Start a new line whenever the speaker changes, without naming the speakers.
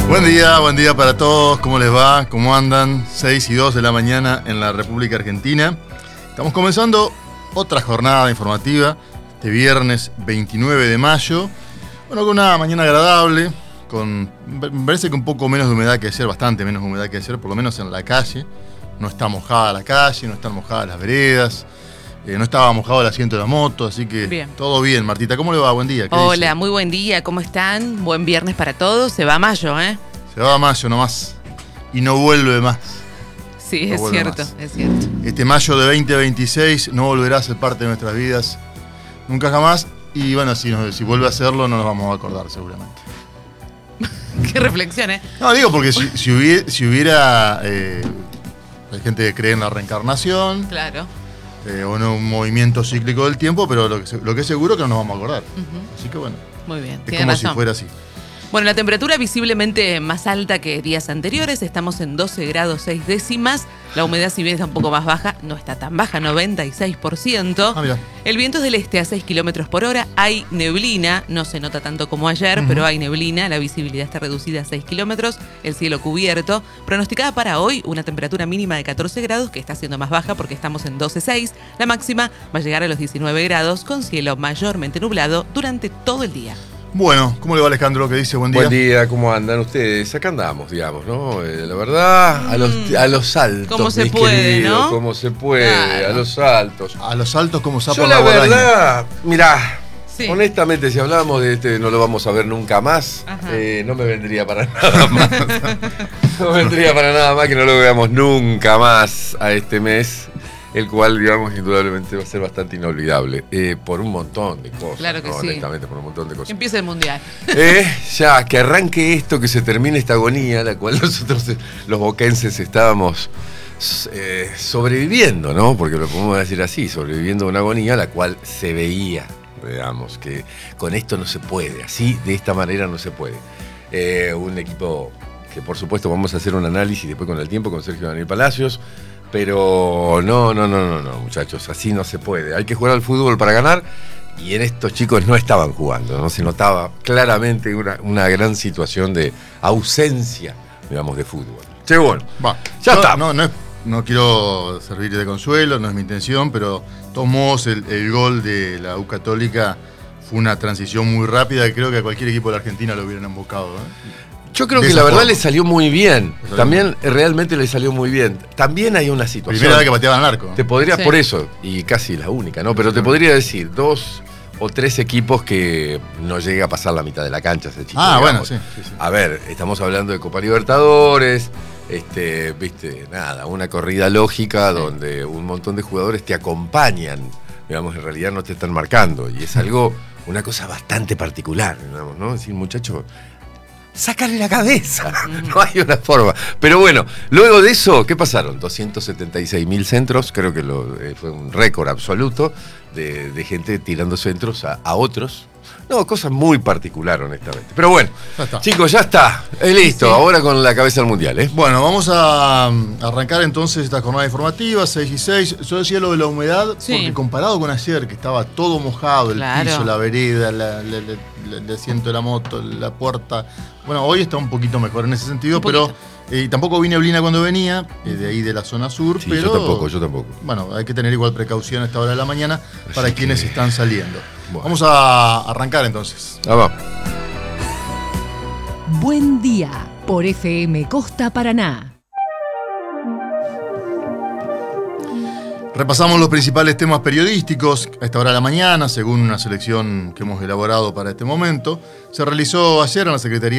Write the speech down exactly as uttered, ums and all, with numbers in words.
Buen día, buen día para todos. ¿Cómo les va? ¿Cómo andan? seis y dos de la mañana en la República Argentina. Estamos comenzando otra jornada informativa este viernes veintinueve de mayo. Bueno, con una mañana agradable, con, me parece que un poco menos de humedad que ayer, bastante menos humedad que ayer, por lo menos en la calle. No está mojada la calle, no están mojadas las veredas. Eh, no estaba mojado el asiento de la moto, así que bien. Todo bien. Martita, ¿cómo le va? Buen día.
Hola, dice? Muy buen día, ¿cómo están? Buen viernes para todos. Se va mayo, ¿eh?
Se va mayo nomás. Y no vuelve más.
Sí, no es cierto, más. es cierto.
Este mayo de veinte veintiséis no volverá a ser parte de nuestras vidas nunca jamás. Y bueno, si, nos, si vuelve a hacerlo, no nos vamos a acordar seguramente.
Qué reflexión, ¿eh?
No, digo porque si, si hubiera... Si hubiera eh, hay gente que cree en la reencarnación.
Claro.
Eh, o no, un movimiento cíclico del tiempo, pero lo que, lo que es seguro es que no nos vamos a acordar. Uh-huh. Así que bueno.
Muy bien.
Es como razón. Si fuera así.
Bueno, la temperatura visiblemente más alta que días anteriores. Estamos en doce grados seis décimas. La humedad, si bien está un poco más baja, no está tan baja, noventa y seis por ciento.
Ah, mira.
El viento es del este a seis kilómetros por hora. Hay neblina, no se nota tanto como ayer, uh-huh. pero hay neblina. La visibilidad está reducida a seis kilómetros. El cielo cubierto. Pronosticada para hoy una temperatura mínima de catorce grados, que está siendo más baja porque estamos en doce seis. La máxima va a llegar a los diecinueve grados, con cielo mayormente nublado durante todo el día.
Bueno, ¿cómo le va Alejandro? ¿Qué dice? Buen día.
Buen día, ¿cómo andan ustedes? Acá andamos, digamos, ¿no? Eh, la verdad, a los, a los saltos.
¿Cómo se puede,
querido,
no?
¿Cómo se puede?
Claro.
A los saltos.
A los saltos como sapo
Yo
en
la
la guadaña.
verdad, mirá,
sí.
honestamente, si hablamos de este, no lo vamos a ver nunca más, eh, no me vendría para nada más. No me vendría para nada más que no lo veamos nunca más a este mes. El cual, digamos, indudablemente va a ser bastante inolvidable. Eh, por un montón de cosas.
Claro que
¿no?
sí.
Honestamente, por un montón de cosas.
Que empiece el mundial.
Eh, ya, que arranque esto, que se termine esta agonía, la cual nosotros, los boquenses, estábamos eh, sobreviviendo, ¿no? Porque lo podemos decir así, sobreviviendo a una agonía, la cual se veía, digamos, que con esto no se puede, así, de esta manera no se puede. Eh, un equipo que, por supuesto, vamos a hacer un análisis después con el tiempo con Sergio Daniel Palacios. Pero no, no, no, no, no, muchachos, así no se puede. Hay que jugar al fútbol para ganar y en estos chicos no estaban jugando, no se notaba claramente una, una gran situación de ausencia, digamos, de fútbol. Che, bueno,
Va.
ya
no,
está.
No, no, es, no quiero servir de consuelo, no es mi intención, pero de todos modos el, el gol de la U Católica fue una transición muy rápida que creo que a cualquier equipo de la Argentina lo hubieran embocado, ¿eh?
Yo creo que la verdad le salió muy bien. También realmente le salió muy bien. También hay una situación.
Primera vez que pateaban al arco.
Te podría,
sí.
por eso, y casi la única, ¿no? Pero te podría decir dos o tres equipos que no llega a pasar la mitad de la cancha ese chico.
Ah,
digamos.
bueno, sí, sí, sí.
A ver, estamos hablando de Copa Libertadores, este, viste, nada, una corrida lógica sí. donde un montón de jugadores te acompañan, digamos, en realidad no te están marcando. Y es algo, una cosa bastante particular, digamos, ¿no? Es decir, muchacho, sácale la cabeza, no hay una forma. Pero bueno, luego de eso, ¿qué pasaron? doscientos setenta y seis mil centros, creo que lo, eh, fue un récord absoluto de, de gente tirando centros a, a otros. No, cosa muy particular, honestamente. Pero bueno, ya chicos, ya está. Eh, listo, sí. Ahora con la cabeza al mundial, ¿eh?
Bueno, vamos a arrancar entonces esta jornada informativa, seis y seis. Yo decía lo de la humedad, sí. porque comparado con ayer, que estaba todo mojado, el claro. piso, la vereda, la, la, la, el asiento de la moto, la puerta. Bueno, hoy está un poquito mejor en ese sentido, pero eh, tampoco vi neblina cuando venía, eh, de ahí de la zona sur.
Sí,
pero
yo tampoco, yo tampoco.
Bueno, hay que tener igual precaución a esta hora de la mañana para
Así
quienes
que...
están saliendo.
Bueno.
Vamos a arrancar entonces.
Ah, va.
Buen día por F M Costa Paraná.
Repasamos los principales temas periodísticos a esta hora de la mañana, según una selección que hemos elaborado para este momento. Se realizó ayer en la Secretaría